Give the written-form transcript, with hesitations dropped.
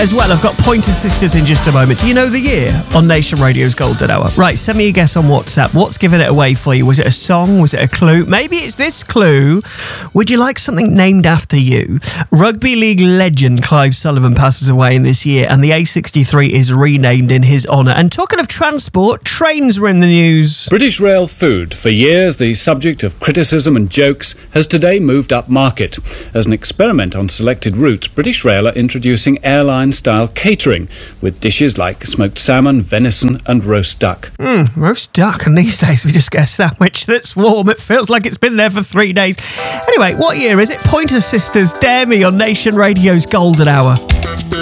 as well. I've got Pointer Sisters in just a moment. Do you know the year on Nation Radio's Golden Hour? Right, send me a guess on WhatsApp. What's giving it away for you? Was it a song? Was it a clue? Maybe it's this clue. Would you like something named after you? Rugby league legend Clive Sullivan passes away in this year, and the A63 is renamed in his honour. And talking of transport, trains were in the news. British Rail food, for years the subject of criticism and jokes, has today moved up market. As an experiment on selected routes, British Rail are introducing airline-style catering with dishes like smoked salmon, venison and roast duck. Roast duck, and these days we just get a sandwich that's warm. It feels like it's been there for 3 days. Anyway, what year is it? Pointer Sisters, Dare Me on Nation Radio's Golden Hour.